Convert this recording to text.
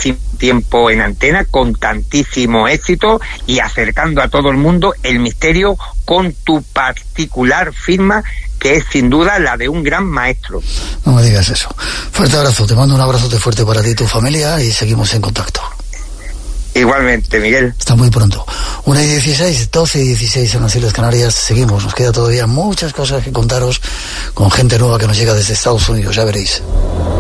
tantísimo tiempo en antena, con tantísimo éxito y acercando a todo el mundo el misterio con tu particular firma, que es sin duda la de un gran maestro. No me digas eso. Fuerte abrazo, te mando un abrazote fuerte para ti y tu familia y seguimos en contacto. Igualmente, Miguel. Hasta muy pronto. 1:16, 12:16 en las Islas Canarias. Seguimos, nos queda todavía muchas cosas que contaros con gente nueva que nos llega desde Estados Unidos, ya veréis.